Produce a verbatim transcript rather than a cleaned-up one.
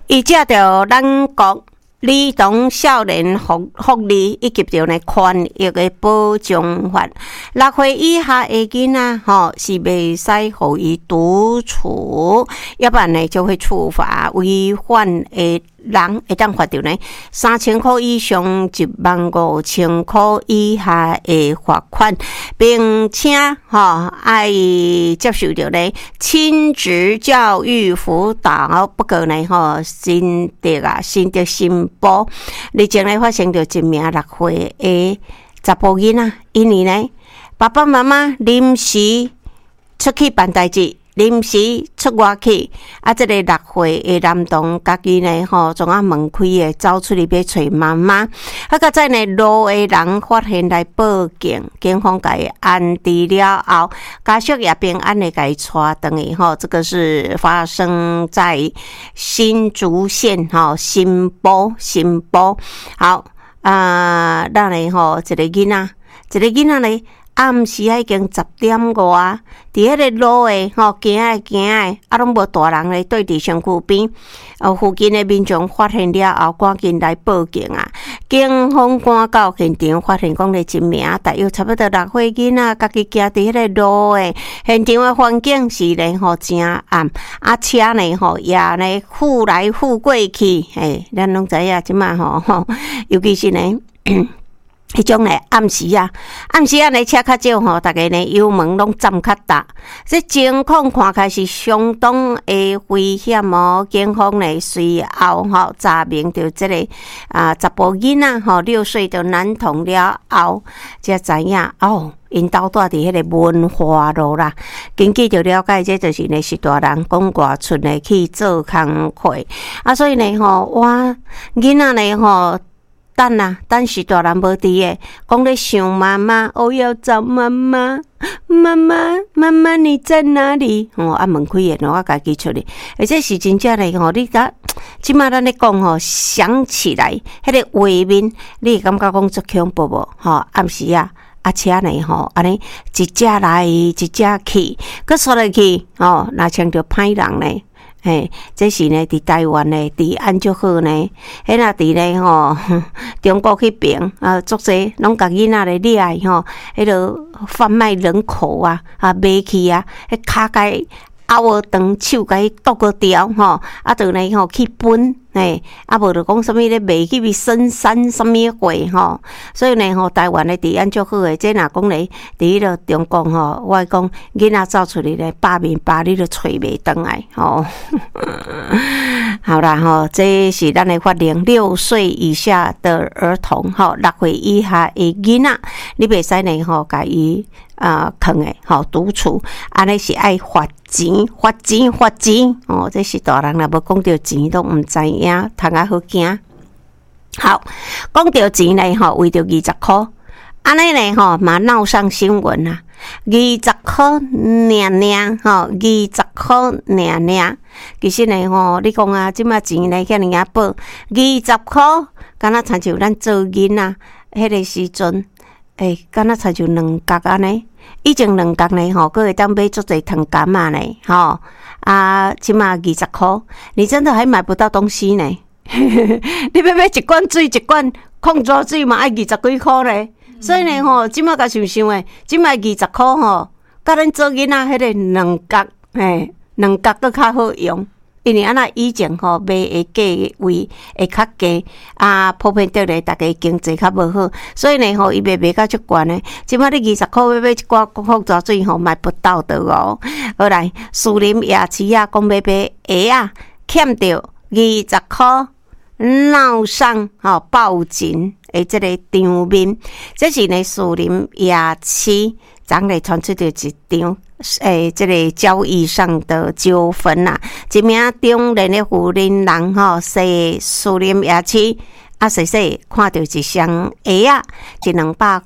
伊借着咱国儿童少年福福利以及着呢权益的保障法，六岁以下的囡仔吼是袂使互伊独处，要不然呢就会处罚违反的人会当罚着呢三千块以上一万五千块以下的罚款，并且吼爱接受着呢亲职教育辅导，不过呢吼新的啊新的新报，日前呢发生着一名六岁的查甫囡仔，因为呢爸爸妈妈临时出去办代志。临时出外去，啊！这个六岁的男童，家己呢吼，从啊门开诶，走出去要找妈妈。啊，甲在呢路的人发现来报警，警方甲伊安置了后，家属也平安的甲伊带回去吼。这个是发生在新竹县吼新埔新埔。好啊，咱呢吼一个囡仔，一个囡仔呢。暗时啊已经十点外，伫迄个路诶吼行诶行诶，啊拢无大人咧对伫身躯边，呃附近诶民众发现了后，赶紧来报警啊！警方赶到现场，发现讲咧一名大约差不多六岁囡仔，家己行伫迄个路诶，现场诶环境是咧吼真暗，啊车呢吼也咧富来富过去，嘿，咱拢知影即马吼吼，尤其是呢。迄种诶暗时啊，暗时啊，呢车较少吼，大家呢油门拢站较大，这情况看起来是相当诶危险哦。警方呢随后吼查明着这个啊查甫囡仔吼六岁的男童了后，才知影哦。因兜住伫迄个文化路啦，根据着了解，这就是呢是大人讲外出呢去做工课啊，所以呢吼，我囡仔呢吼。等啊，等是大人无伫诶，讲咧想妈妈，我要找妈妈，妈妈，妈妈你在哪里？哦，啊门开诶，我家己出去，而且是真正诶吼，你甲即马咱咧讲吼，想起来迄个画面，你会感觉讲足恐怖无？吼，暗时啊。啊车呢吼，安尼一只来一只去，佮刷落去哦，若像着歹人呢。嘿，这是呢，伫台湾呢，治安足好呢。迄若伫呢吼，中国迄边啊，足侪拢甲囡仔咧掠吼，迄落贩卖人口啊，啊卖去啊，迄骹甲拗个长，手甲伊剁个掉吼，啊，就呢吼去分。嘿，啊无就讲什物咧卖去去深山什物货吼，所以呢吼，台湾的治安足好诶。这若讲咧，伫迄个中国吼，我讲囡仔走出去咧，百面百你都找袂倒来吼。好啦吼，这是咱的法令，六岁以下的儿童吼，六岁以下的囡仔，你袂使呢吼，甲伊啊坑诶吼独处，安尼是爱罚钱，罚钱，罚钱哦。这是大人若无讲到钱都毋知影，通啊好惊。好，讲到钱呢吼，为着二十箍，安尼呢吼嘛闹上新闻啊。二十箍领领吼，二十箍领领。其实呢吼，你讲啊，即马钱呢遐尔啊报，二十箍，敢若亲像咱做囡仔迄个时阵，诶，敢若亲像两角安尼。以前两角呢吼，佫会当买足侪糖柑啊呢，吼啊，即马二十箍，你真的还买不到东西呢。你要买一罐水，一罐矿泉水嘛，爱二十几箍咧。所以呢吼，即马甲想想诶，即马二十箍吼，甲咱做囡仔迄个两角，嘿，两角佫较好用。因为安那以前吼卖的价位会较低，啊，普遍得咧，大家经济较无好，所以呢吼，伊卖卖到足悬呢。即摆你二十箍要买一罐矿泉水吼，买不到的哦。好来，树林夜市啊，讲要买鞋啊，欠着二十箍，闹上吼报警的这个场面，这是呢树林夜市。昨日传出着一场诶，这个交易上的纠纷呐，一名中年的妇人人吼，说树林夜市啊，细细看到一双鞋啊，一两百